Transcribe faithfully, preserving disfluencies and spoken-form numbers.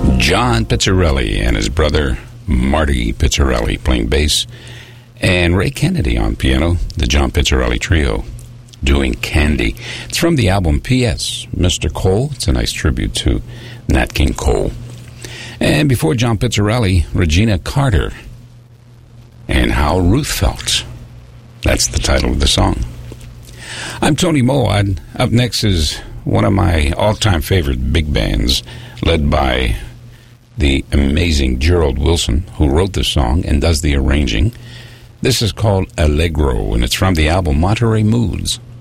John Pizzarelli and his brother Marty Pizzarelli playing bass, and Ray Kennedy on piano, the John Pizzarelli Trio, doing Candy. It's from the album P S Mister Cole. It's a nice tribute to Nat King Cole. And before John Pizzarelli, Regina Carter and How Ruth Felt. That's the title of the song. I'm Tony Moad. Up next is one of my all-time favorite big bands, led by the amazing Gerald Wilson, who wrote this song and does the arranging. This is called Allegro, and it's from the album Monterey Moods.